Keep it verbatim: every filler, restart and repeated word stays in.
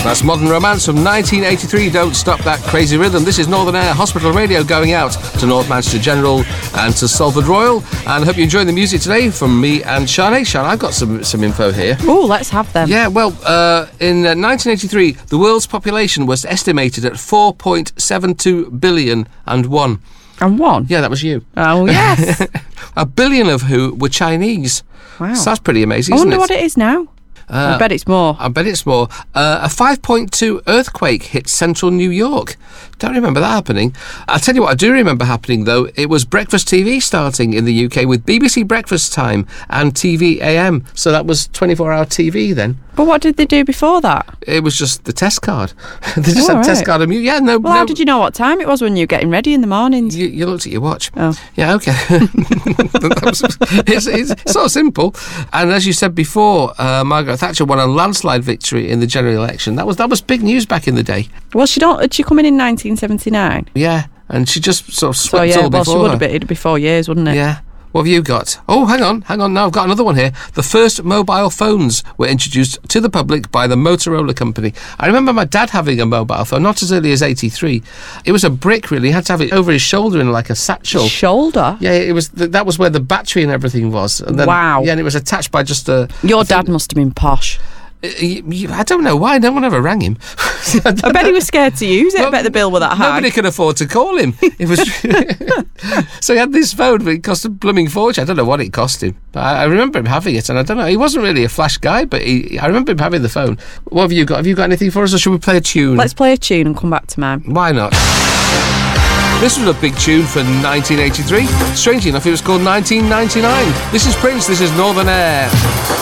That's Modern Romance from nineteen eighty-three. Don't stop that crazy rhythm. This is Northern Air Hospital Radio going out to North Manchester General and to Salford Royal. And I hope you enjoy the music today from me and Sian. Sian, I've got some, some info here. Oh, let's have them. Yeah, well, uh, in uh, nineteen eighty-three, the world's population was estimated at four point seven two billion and one. And one? Yeah, that was you. Oh, yes. A billion of who were Chinese. Wow. So that's pretty amazing, I isn't wonder it? what it is now. Uh, I bet it's more. I bet it's more. Uh, a five point two earthquake hit central New York. Don't remember that happening. I'll tell you what I do remember happening, though. It was breakfast T V starting in the U K with B B C Breakfast Time and T V A M. So that was twenty-four hour T V then. But what did they do before that? It was just the test card. They just Oh, had a test right. card. Of mu- yeah, no. Well, no, how did you know what time it was when you were getting ready in the mornings? You, you looked at your watch. Oh. Yeah, okay. That was- it's, it's so simple. And as you said before, uh, Margaret Thatcher won a landslide victory in the general election. That was that was big news back in the day. Well, she don't. Did she come in in nineteen seventy-nine? Yeah, and she just sort of So swept yeah, all well, before she would her. have been. It'd be four years, wouldn't it? Yeah. What have you got? Oh, hang on, hang on. Now I've got another one here. The first mobile phones were introduced to the public by the Motorola company. I remember my dad having a mobile phone, not as early as eighty-three. It was a brick, really. He had to have it over his shoulder in like a satchel. Shoulder. Yeah, it was. Th- that was where the battery and everything was. And then, Wow. Yeah, and it was attached by just a. Your I think- dad must have been posh. Y- y- I don't know why. No one ever rang him. I bet he was scared to use it. I Well, bet the bill was that high. Nobody could afford to call him. It was so he had this phone, but it cost a blooming fortune. I don't know what it cost him, but I, I remember him having it, and I don't know. He wasn't really a flash guy, but he, I remember him having the phone. What have you got? Have you got anything for us, or should we play a tune? Let's play a tune and come back to mine. Why not? This was a big tune for nineteen eighty-three. Strangely enough, it was called nineteen ninety-nine. This is Prince. This is Northern Air.